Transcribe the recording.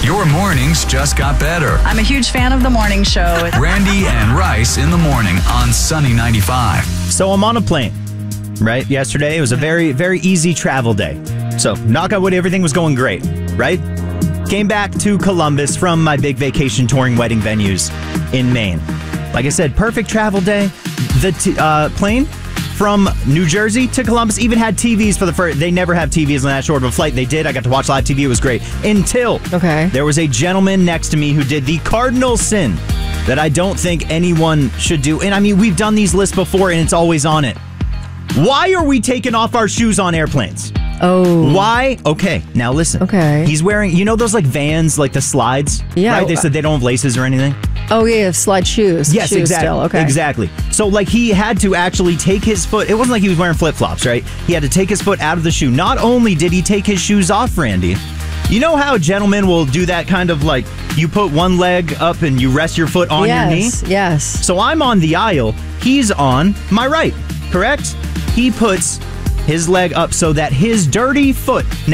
Your mornings just got better. I'm a huge fan of the morning show. Randy and Rice in the morning on Sunny 95. So I'm on a plane, right? Yesterday, it was a very, very easy travel day. So knock on wood, everything was going great, right? Came back to Columbus from my big vacation touring wedding venues in Maine. Like I said, perfect travel day. The plane from New Jersey to Columbus even had TVs for the first. They never have TVs on that short of a flight. They did. I got to watch live TV. It was great. Until there was a gentleman next to me who did the cardinal sin that I don't think anyone should do. And I mean, we've done these lists before and it's always on it. Why are we taking off our shoes on airplanes? Oh. Why? Okay, now listen. Okay. He's wearing, you know those like Vans, like the slides? Yeah. Right? They said they don't have laces or anything? Oh, yeah, slide shoes. Yes, shoes exactly. Still. Okay. Exactly. So, like, he had to actually take his foot. It wasn't like he was wearing flip-flops, right? He had to take his foot out of the shoe. Not only did he take his shoes off, Randy, you know how gentlemen will do that kind of like, you put one leg up and you rest your foot on your knee? Yes. So I'm on the aisle. He's on my right, correct? He puts his leg up so that his dirty foot